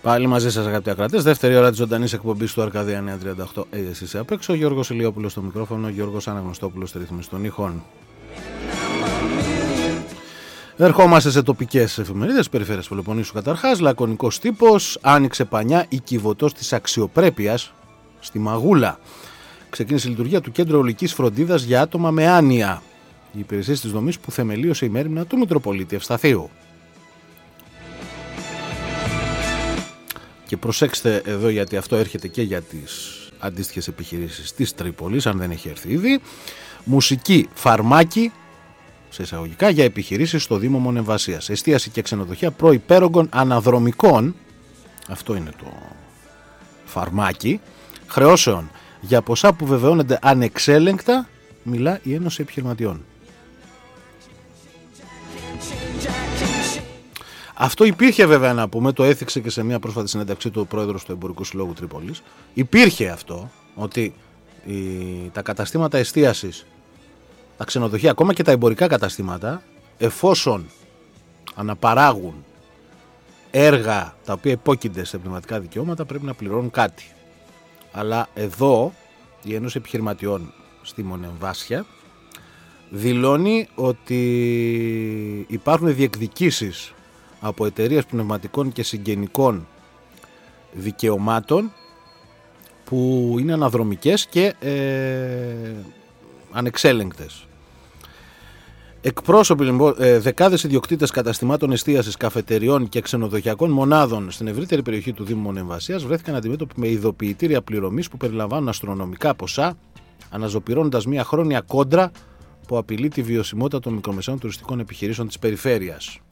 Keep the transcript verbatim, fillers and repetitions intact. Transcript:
Πάλι μαζί σας αγαπητοί ακροατές, δεύτερη ώρα της ζωντανής εκπομπής του Αρκαδία εννιακόσια τριάντα οκτώ. Εσείς είσαι απ' έξω, Γιώργος Ηλιόπουλος στο μικρόφωνο, Γιώργος Αναγνωστόπουλος στη ρύθμιση των ήχων. Ερχόμαστε σε τοπικές εφημερίδες, περιφέρειας Πελοποννήσου καταρχάς. Λακωνικός τύπος, άνοιξε πανιά η κυβωτός της αξιοπρέπειας στη Μαγούλα. Ξεκίνησε η λειτουργία του Κέντρου Ολικής Φροντίδας για άτομα με άνοια. Οι υπηρεσίες της δομής που θεμελίωσε η μέριμνα του Μητροπολίτη Ευσταθείου. Και προσέξτε εδώ, γιατί αυτό έρχεται και για τις αντίστοιχες επιχειρήσεις της Τρίπολης, αν δεν έχει έρθει ήδη. Μουσική, φαρμάκι, σε εισαγωγικά, για επιχειρήσεις στο Δήμο Μονεμβασίας. Εστίαση και ξενοδοχεία προϋπέρογκων αναδρομικών, αυτό είναι το φαρμάκι, χρεώσεων για ποσά που βεβαιώνονται ανεξέλεγκτα, μιλά η Ένωση Επιχειρηματιών. Αυτό υπήρχε βέβαια, να πούμε, το έθιξε και σε μια πρόσφατη συνέντευξή του ο πρόεδρος του Εμπορικού Συλλόγου Τρίπολης. Υπήρχε αυτό, ότι οι, τα καταστήματα εστίασης, τα ξενοδοχεία, ακόμα και τα εμπορικά καταστήματα, εφόσον αναπαράγουν έργα τα οποία υπόκεινται σε πνευματικά δικαιώματα, πρέπει να πληρώνουν κάτι. Αλλά εδώ η Ένωση Επιχειρηματιών στη Μονεμβάσια δηλώνει ότι υπάρχουν διεκδικήσεις από εταιρείες πνευματικών και συγγενικών δικαιωμάτων που είναι αναδρομικές και ε, ανεξέλεγκτες. Εκπρόσωποι, λοιπόν, ε, δεκάδες ιδιοκτήτες καταστημάτων εστίασης, καφετεριών και ξενοδοχειακών μονάδων στην ευρύτερη περιοχή του Δήμου Μονεμβασίας βρέθηκαν αντιμέτωποι με ειδοποιητήρια πληρωμής που περιλαμβάνουν αστρονομικά ποσά, αναζωπυρώνοντας μια χρόνια κόντρα που απειλεί τη βιωσιμότητα των μικρομεσαίων τουριστικών επιχειρήσεων της περιφέρειας.